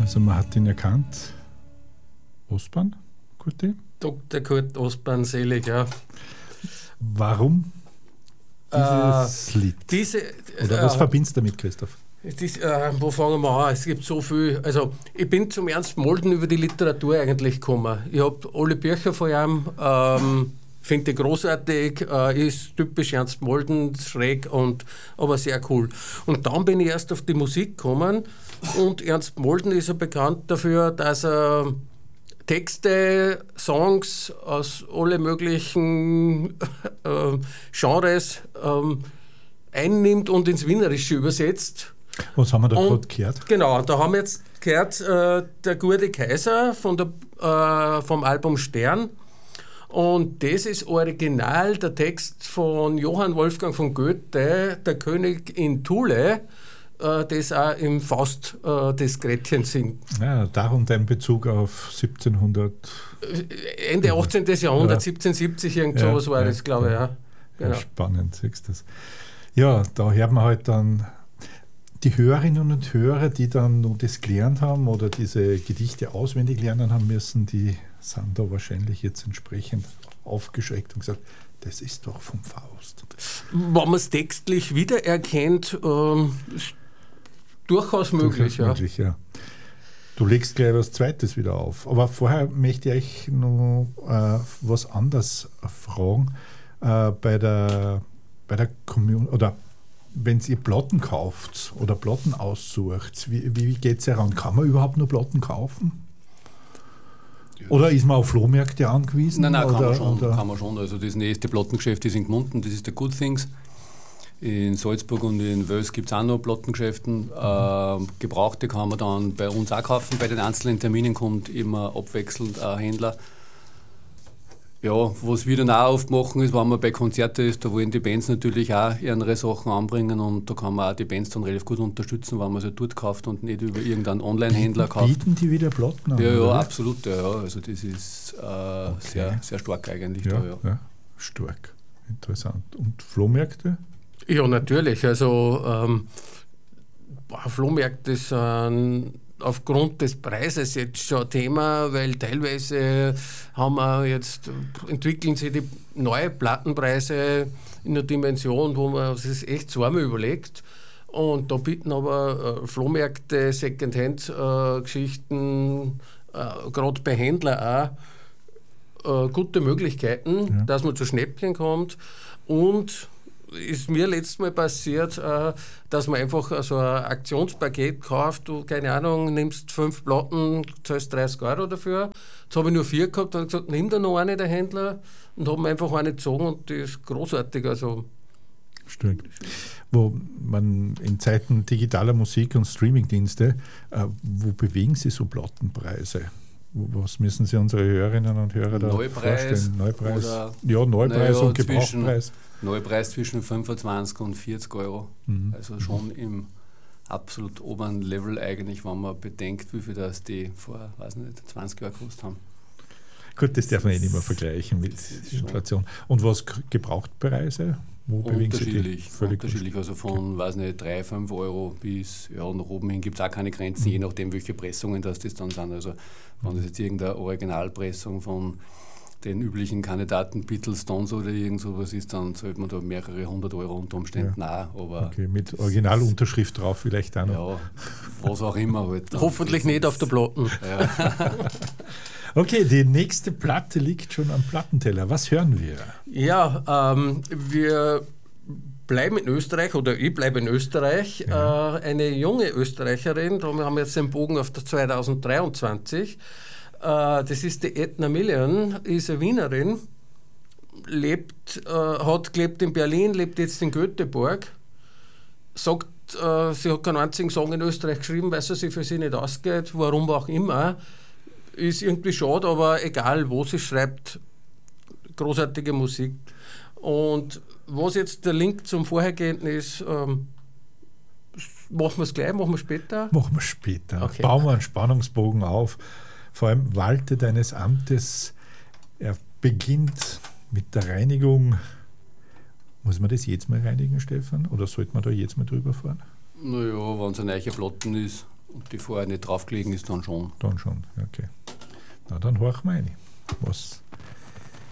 Also man hat ihn erkannt. Ostbahn, Kurti? Dr. Kurt Ostbahn, selig, ja. Warum dieses Lied? Oder was verbindest du damit, Christoph? Wo fangen wir an? Es gibt so viel. Also, ich bin zum Ernst Molden über die Literatur eigentlich gekommen. Ich habe alle Bücher von ihm, finde ich großartig, ist typisch Ernst Molden, schräg, aber sehr cool. Und dann bin ich erst auf die Musik gekommen und Ernst Molden ist ja bekannt dafür, dass er Texte, Songs aus alle möglichen Genres einnimmt und ins Wienerische übersetzt. Was haben wir da gerade gehört? Genau, da haben wir jetzt gehört der Gurde Kaiser vom Album Stern. Und das ist original der Text von Johann Wolfgang von Goethe, der König in Thule, das auch im Faust das Gretchen singt. Ja, darum dein Bezug auf 1700. Ende 18. Jahrhundert, 1770, irgend sowas war das, glaube ich. Ja. Genau. Ja, spannend, siehst du das. Ja, da hört man halt dann die Hörerinnen und Hörer, die dann nur das gelernt haben oder diese Gedichte auswendig lernen haben müssen, die sind da wahrscheinlich jetzt entsprechend aufgeschreckt und gesagt, das ist doch vom Faust. Wenn man es textlich wiedererkennt, ist durchaus möglich. Ja. Du legst gleich was Zweites wieder auf. Aber vorher möchte ich euch noch was anderes fragen. Bei der Community, oder wenn ihr Platten kauft oder Platten aussucht, wie geht es heran? Kann man überhaupt nur Platten kaufen? Oder ist man auf Flohmärkte angewiesen? Nein, kann man schon. Also das nächste Plattengeschäft ist in Gmunden, das ist der Good Things. In Salzburg und in Wels gibt es auch noch Plattengeschäften. Gebrauchte kann man dann bei uns auch kaufen. Bei den einzelnen Terminen kommt immer abwechselnd ein Händler. Ja, was wir dann auch oft machen, ist, wenn man bei Konzerten ist, da wollen die Bands natürlich auch ihre Sachen anbringen und da kann man auch die Bands dann relativ gut unterstützen, wenn man sie dort kauft und nicht über irgendeinen Online-Händler kauft. Bieten die wieder Platten an? Ja, absolut. Ja. Also das ist sehr, sehr stark eigentlich. Ja, stark. Interessant. Und Flohmärkte? Ja, natürlich. Also Flohmärkte sind aufgrund des Preises jetzt schon ein Thema, weil teilweise entwickeln sich die neue Plattenpreise in einer Dimension, wo man sich echt zweimal überlegt. Und da bieten aber Flohmärkte, Secondhand-Geschichten, gerade bei Händlern auch gute Möglichkeiten, dass man zu Schnäppchen kommt. Und ist mir letztes Mal passiert, dass man einfach so ein Aktionspaket kauft, du, keine Ahnung, nimmst 5 Platten, zahlst 30 € dafür. Jetzt habe ich nur 4 gehabt, dann habe ich gesagt, nimm da noch eine, der Händler, und habe mir einfach eine gezogen und die ist großartig. Also stark. Wo man in Zeiten digitaler Musik und Streamingdienste, wo bewegen sich so Plattenpreise? Was müssen Sie unsere Hörerinnen und Hörer da vorstellen? Neupreis und Gebrauchtpreis. Neupreis zwischen 25 und 40 €. Also schon im absolut oberen Level eigentlich, wenn man bedenkt, wie viel das die vor, 20 Jahren gekostet haben. Gut, das darf man nicht mehr vergleichen mit Inflation. Und was Gebrauchtpreise? Wo bewegen Sie die? Unterschiedlich, also von 3, 5 € bis nach oben hin gibt es auch keine Grenzen, je nachdem, welche Pressungen das dann sind. Also wenn das jetzt irgendeine Originalpressung von den üblichen Kandidaten Beatles, Stones oder irgend sowas ist, dann zahlt man da mehrere 100 € unter Umständen auch. Aber okay, mit Originalunterschrift drauf vielleicht auch noch. Ja, was auch immer halt. Hoffentlich nicht auf der Platte. Ja. Okay, die nächste Platte liegt schon am Plattenteller. Was hören wir? Ja, wir bleiben in Österreich, oder ich bleibe in Österreich. Ja. Eine junge Österreicherin, da haben wir jetzt den Bogen auf das 2023. Das ist die Edna Million, ist eine Wienerin, hat gelebt in Berlin, lebt jetzt in Göteborg, sagt, sie hat keinen einzigen Song in Österreich geschrieben, weil es sich für sie nicht ausgeht, warum auch immer. Ist irgendwie schade, aber egal, wo sie schreibt, großartige Musik. Und was jetzt der Link zum Vorhergehenden ist, machen wir es gleich, machen wir später? Machen wir später. Okay. Bauen wir einen Spannungsbogen auf. Vor allem walte deines Amtes. Er beginnt mit der Reinigung. Muss man das jetzt mal reinigen, Stefan? Oder sollte man da jetzt mal drüber fahren? Naja, wenn es ein neuer Platten ist und die vorher nicht draufgelegen ist, dann schon. Dann schon, okay. Na, dann horchen wir rein. Was